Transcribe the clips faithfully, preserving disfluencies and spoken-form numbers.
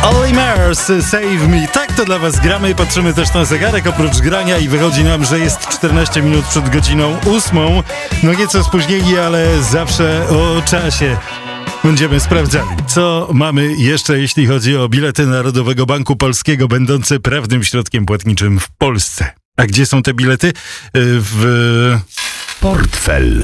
Olly Murs, Save Me. Tak to dla was gramy i patrzymy też na zegarek oprócz grania i wychodzi nam, że jest czternaście minut przed godziną ósmą. No nieco spóźnieni, ale zawsze o czasie. Będziemy sprawdzali, co mamy jeszcze, jeśli chodzi o bilety Narodowego Banku Polskiego, będące prawnym środkiem płatniczym w Polsce. A gdzie są te bilety? W... Portfel.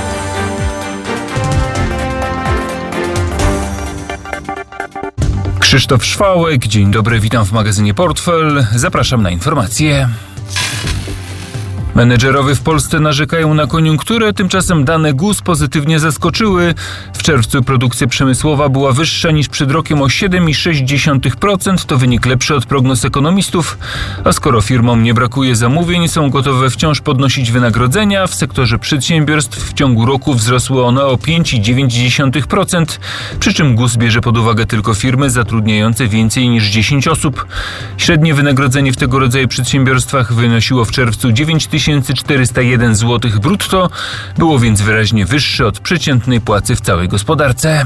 Krzysztof Szwałek, dzień dobry, witam w magazynie Portfel. Zapraszam na informacje. Menedżerowie w Polsce narzekają na koniunkturę, tymczasem dane G U S pozytywnie zaskoczyły. W czerwcu produkcja przemysłowa była wyższa niż przed rokiem o siedem przecinek sześć procent, to wynik lepszy od prognoz ekonomistów. A skoro firmom nie brakuje zamówień, są gotowe wciąż podnosić wynagrodzenia. W sektorze przedsiębiorstw w ciągu roku wzrosły one o pięć przecinek dziewięć procent, przy czym G U S bierze pod uwagę tylko firmy zatrudniające więcej niż dziesięć osób. Średnie wynagrodzenie w tego rodzaju przedsiębiorstwach wynosiło w czerwcu dziewięć tysięcy czterysta jeden złotych brutto, było więc wyraźnie wyższe od przeciętnej płacy w całej gospodarce.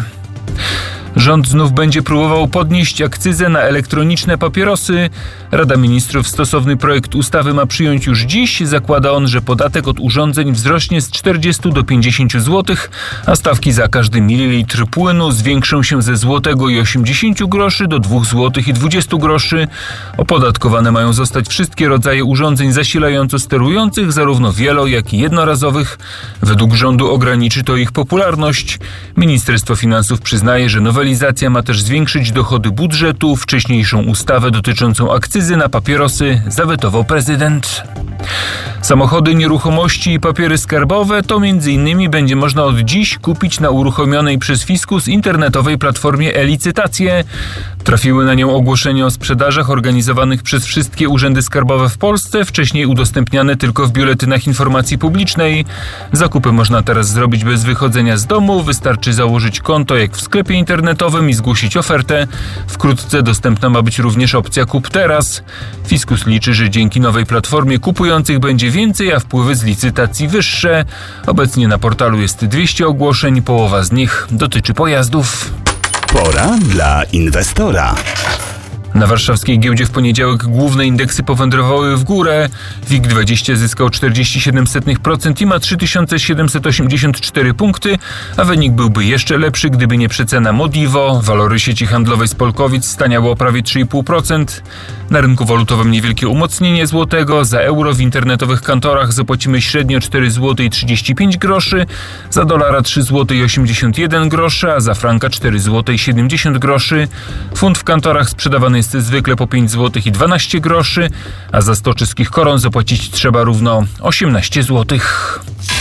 Rząd znów będzie próbował podnieść akcyzę na elektroniczne papierosy. Rada Ministrów stosowny projekt ustawy ma przyjąć już dziś. Zakłada on, że podatek od urządzeń wzrośnie z czterdziestu do pięćdziesięciu złotych, a stawki za każdy mililitr płynu zwiększą się ze złotego i osiemdziesięciu groszy do dwóch złotych i dwudziestu groszy. Opodatkowane mają zostać wszystkie rodzaje urządzeń zasilająco-sterujących, zarówno wielo, jak i jednorazowych. Według rządu ograniczy to ich popularność. Ministerstwo Finansów przyznaje, że nowelizacja ma też zwiększyć dochody budżetu. Wcześniejszą ustawę dotyczącą akcyzy na papierosy zawetował prezydent. Samochody, nieruchomości i papiery skarbowe to między innymi będzie można od dziś kupić na uruchomionej przez Fiskus internetowej platformie e-licytacje. Trafiły na nią ogłoszenia o sprzedażach organizowanych przez wszystkie urzędy skarbowe w Polsce, wcześniej udostępniane tylko w biuletynach informacji publicznej. Zakupy można teraz zrobić bez wychodzenia z domu, wystarczy założyć konto jak w sklepie internetowym i zgłosić ofertę. Wkrótce dostępna ma być również opcja kup teraz. Fiskus liczy, że dzięki nowej platformie kupujących będzie więcej, a wpływy z licytacji wyższe. Obecnie na portalu jest dwieście ogłoszeń, połowa z nich dotyczy pojazdów. Pora dla inwestora. Na warszawskiej giełdzie w poniedziałek główne indeksy powędrowały w górę. WIG dwadzieścia zyskał czterdzieści siedem procent procent i ma trzy tysiące siedemset osiemdziesiąt cztery punkty, a wynik byłby jeszcze lepszy, gdyby nie przecena Modivo. Walory sieci handlowej z Polkowic staniało o prawie trzy i pół procent. Na rynku walutowym niewielkie umocnienie złotego. Za euro w internetowych kantorach zapłacimy średnio cztery złote i trzydzieści pięć groszy, za dolara trzy złote i osiemdziesiąt jeden groszy, a za franka cztery złote i siedemdziesiąt groszy. Funt w kantorach sprzedawany jest zwykle po pięć złotych i dwanaście groszy, a za sto czeskich koron zapłacić trzeba równo osiemnaście złotych.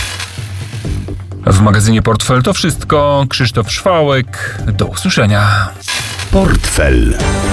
W magazynie Portfel to wszystko. Krzysztof Szwałek. Do usłyszenia. Portfel.